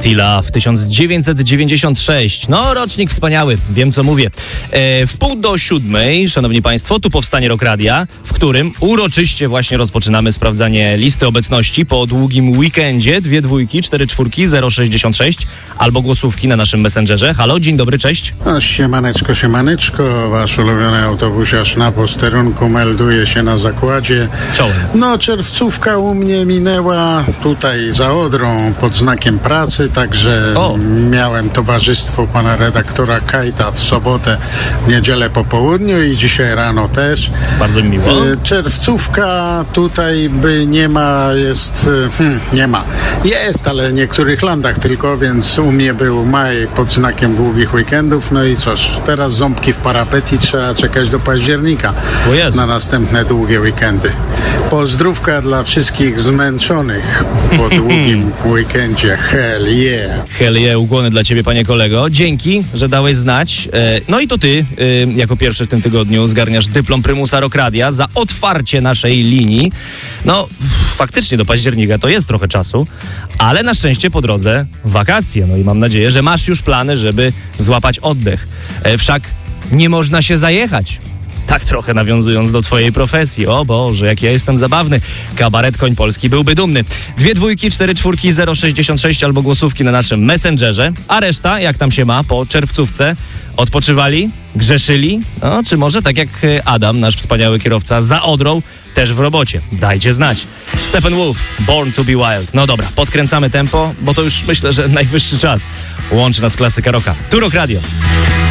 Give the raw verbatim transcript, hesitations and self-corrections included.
Attila w tysiąc dziewięćset dziewięćdziesiąt sześć. No, rocznik wspaniały, wiem co mówię. E, w pół do siódmej, szanowni państwo, tu powstanie Rock Radia, w którym uroczyście właśnie rozpoczynamy sprawdzanie listy obecności po długim weekendzie. Dwie dwójki, cztery czwórki, zero sześćdziesiąt sześć albo głosówki na naszym Messengerze. Halo, dzień dobry, cześć. No, siemaneczko, siemaneczko, wasz ulubiony autobusiarz na posterunku melduje się na zakładzie. Czołem. No, czerwcówka u mnie minęła tutaj za Odrą pod znakiem pracy, także O. miałem towarzystwo pana redaktora Kajta w sobotę, w niedzielę po południu i dzisiaj rano też. Bardzo mi miło. E, Czerwcówka tutaj by nie ma, jest, e, hmm, nie ma. Jest, ale w niektórych landach tylko, więc u mnie był maj pod znakiem długich weekendów, no i cóż, teraz ząbki w parapet i trzeba czekać do października O Jezu. na następne długie weekendy. Pozdrówka dla wszystkich zmęczonych po długim weekendzie. Hell yeah! Hell yeah, ukłony dla ciebie, panie kolego. Dzięki, że dałeś znać. E, No i to ty, e, jako pierwszy w tym tygodniu, zgarniasz dyplom prymusa Rock Radia za otwarcie naszej linii. No, faktycznie do października to jest trochę czasu, ale na szczęście po drodze wakacje. No i mam nadzieję, że masz już plany, żeby złapać oddech. E, Wszak nie można się zajechać. Tak trochę nawiązując do twojej profesji. O Boże, jak ja jestem zabawny. Kabaret Koń Polski byłby dumny. Dwie dwójki, cztery czwórki, zero sześćdziesiąt sześć albo głosówki na naszym Messengerze. A reszta, jak tam się ma po czerwcówce? Odpoczywali? Grzeszyli? No, czy może tak jak Adam, nasz wspaniały kierowca za Odrą, też w robocie? Dajcie znać. Steppenwolf, Born to be Wild. No dobra, podkręcamy tempo, bo to już myślę, że najwyższy czas. Łączy nas klasyka rocka. Tu Rock Radio.